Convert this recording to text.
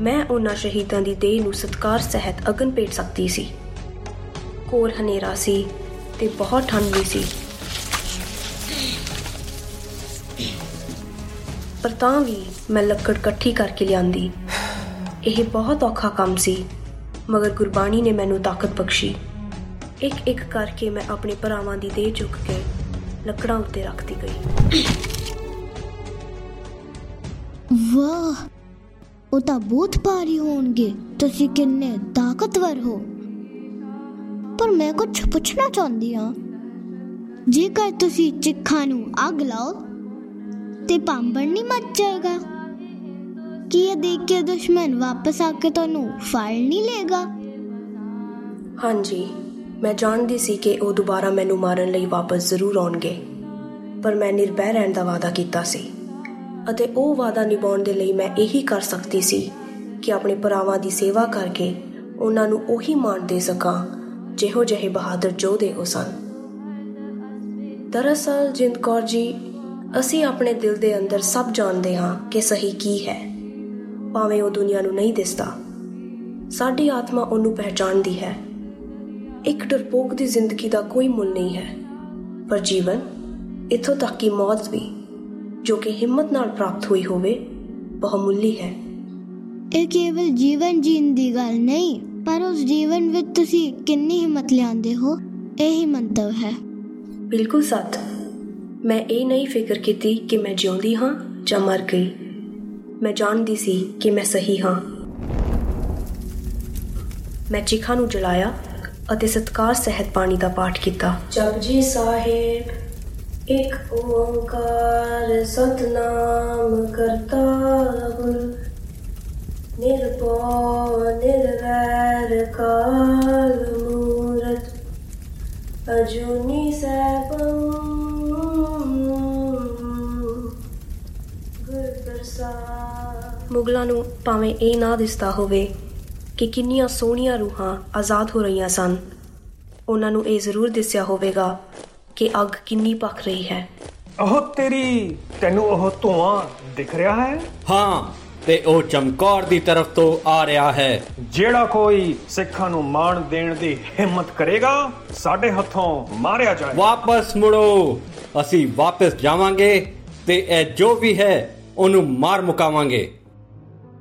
ਮੈਂ ਉਹਨਾਂ ਸ਼ਹੀਦਾਂ ਦੀ ਦੇਹ ਨੂੰ ਸਤਿਕਾਰ ਸਹਿਤ ਅਗਨ ਭੇਟ ਸਕਦੀ ਸੀ। ਘੋਰ ਹਨੇਰਾ ਸੀ ਤੇ ਬਹੁਤ ਠੰਡ ਵੀ ਸੀ, ਪਰ ਤਾਂ ਵੀ ਮੈਂ ਲੱਕੜ ਇਕੱਠੀ ਕਰਕੇ ਲਿਆਂਦੀ। ਇਹ ਬਹੁਤ ਔਖਾ ਕੰਮ ਸੀ, ਮਗਰ ਗੁਰਬਾਣੀ ਨੇ ਮੈਨੂੰ ਤਾਕਤ ਬਖਸ਼ੀ। ਇੱਕ ਇੱਕ ਕਰਕੇ ਮੈਂ ਆਪਣੇ ਭਰਾਵਾਂ ਦੀ ਦੇਹ ਚੁੱਕ ਕੇ ਲੱਕੜਾਂ ਉੱਤੇ ਰੱਖਦੀ ਗਈ। ਵਾਹ, ਉਹ ਤਾਂ ਬਹੁਤ ਭਾਰੀ ਹੋਣਗੇ। ਤੁਸੀਂ ਕਿੰਨੇ ਤਾਕਤਵਰ ਹੋ। ਪਰ ਮੈਂ ਕੁਝ ਪੁੱਛਣਾ ਚਾਹੁੰਦੀ ਹਾਂ, ਜੇਕਰ ਤੁਸੀਂ ਚਿੱਖਾਂ ਨੂੰ ਅੱਗ ਲਾਓ ਤੇ ਭਾਂਬੜ ਨਹੀਂ ਮੱਚ ਜਾਏਗਾ? ਕੀ ਇਹ ਦੇਖ ਕੇ ਦੁਸ਼ਮਣ ਵਾਪਸ ਆ ਕੇ ਤੁਹਾਨੂੰ ਫੜ ਨਹੀਂ ਲਏਗਾ? ਹਾਂਜੀ, ਮੈਂ ਜਾਣਦੀ ਸੀ ਕਿ ਉਹ ਦੁਬਾਰਾ ਮੈਨੂੰ ਮਾਰਨ ਲਈ ਵਾਪਸ ਜ਼ਰੂਰ ਆਉਣਗੇ, ਪਰ ਮੈਂ ਨਿਰਭੈ ਰਹਿਣ ਦਾ ਵਾਅਦਾ ਕੀਤਾ ਸੀ ਅਤੇ ਉਹ ਵਾਅਦਾ ਨਿਭਾਉਣ ਦੇ ਲਈ ਮੈਂ ਇਹੀ ਕਰ ਸਕਦੀ ਸੀ ਕਿ ਆਪਣੇ ਭਰਾਵਾਂ ਦੀ ਸੇਵਾ ਕਰਕੇ ਉਹਨਾਂ ਨੂੰ ਉਹੀ ਮਾਣ ਦੇ ਸਕਾਂ ਜਿਹੋ ਜਿਹੇ ਬਹਾਦਰ ਯੋਧੇ ਉਹ ਸਨ। ਦਰਅਸਲ ਜਿੰਦ ਕੌਰ ਜੀ, ਅਸੀਂ ਆਪਣੇ ਦਿਲ ਦੇ ਅੰਦਰ ਸਭ ਜਾਣਦੇ ਹਾਂ ਕਿ ਸਹੀ ਕੀ ਹੈ, ਭਾਵੇਂ ਉਹ ਦੁਨੀਆ ਨੂੰ ਨਹੀਂ ਦਿਸਦਾ। ਸਾਡੀ ਆਤਮਾ ਉਹਨੂੰ ਪਹਿਚਾਣਦੀ ਹੈ। ਇੱਕ ਡਰਪੋਕ ਦੀ ਜ਼ਿੰਦਗੀ ਦਾ ਕੋਈ ਮੁੱਲ ਨਹੀਂ ਹੈ, ਪਰ ਜੀਵਨ, ਇੱਥੋਂ ਤੱਕ ਕਿ ਮੌਤ ਵੀ, ਜੋ ਕਿ ਹਿੰਮਤ ਨਾਲ ਪ੍ਰਾਪਤ ਹੋਈ ਹੋਵੇ, ਬਹੁਮੁੱਲੀ ਹੈ। ਇਹ ਕੇਵਲ ਜੀਵਨ ਜੀਣ ਦੀ ਗੱਲ ਨਹੀਂ, ਪਰ ਉਸ ਜੀਵਨ ਵਿੱਚ ਤੁਸੀਂ ਕਿੰਨੀ ਹਿੰਮਤ ਲਿਆਂਦੇ ਹੋ, ਇਹੀ ਮੰਤਵ ਹੈ। ਬਿਲਕੁਲ ਸੱਚ। ਮੈਂ ਇਹ ਨਹੀਂ ਫਿਕਰ ਕੀਤੀ ਕਿ ਮੈਂ ਜਿਉਂਦੀ ਹਾਂ ਜਾਂ ਮਰ ਗਈ। ਮੈਂ ਜਾਣਦੀ ਸੀ ਕਿ ਮੈਂ ਸਹੀ ਹਾਂ। ਮੈਂ ਚਿਖਾ ਨੂੰ ਜਲਾਇਆ ਅਤੇ ਸਤਿਕਾਰ ਸਹਿਤ ਪਾਣੀ ਦਾ ਪਾਠ ਕੀਤਾ। ਜਪਜੀ ਸਾਹਿਬ, ਇੱਕ ਓਂਕਾਰ ਸਤਨਾਮ ਕਰਤਾ ਪੁਰਖ, ਨਿਰਭਉ ਨਿਰਵੈਰ ਕਾਲ ਮੂਰਤ, ਅਜੂਨੀ ਸੈਭੰ ਗੁਰ ਪ੍ਰਸਾਦ। ਮੁਗਲਾਂ ਨੂੰ ਭਾਵੇਂ ਇਹ ਨਾ ਦਿਸਦਾ ਹੋਵੇ ਕਿ ਕਿੰਨੀਆਂ ਸੋਹਣੀਆਂ ਰੂਹਾਂ ਆਜ਼ਾਦ ਹੋ ਰਹੀਆਂ ਸਨ, ਉਹਨਾਂ ਨੂੰ ਇਹ ਜ਼ਰੂਰ ਦਿਸਿਆ ਹੋਵੇਗਾ ਕਿ ਅੱਗ ਕਿੰਨੀ ਭਖ ਰਹੀ ਹੈ। ਉਹ ਤੇਰੀ, ਤੈਨੂੰ ਉਹ ਧੂਆਂ ਦਿਖ ਰਿਹਾ ਹੈ? ਹਾਂ, ਤੇ ਉਹ ਚਮਕੌਰ ਦੀ ਤਰਫ ਤੋਂ ਆ ਰਿਹਾ ਹੈ। ਜਿਹੜਾ ਕੋਈ ਸਿੱਖਾਂ ਨੂੰ ਮਾਣ ਦੇਣ ਦੀ ਹਿੰਮਤ ਕਰੇਗਾ, ਸਾਡੇ ਹੱਥੋਂ ਮਾਰਿਆ ਜਾਏ। ਵਾਪਸ ਮੁੜੋ, ਅਸੀਂ ਵਾਪਸ ਜਾਵਾਂਗੇ ਤੇ ਇਹ ਜੋ ਵੀ ਹੈ ਉਹਨੂੰ ਮਾਰ ਮੁਕਾਵਾਂਗੇ।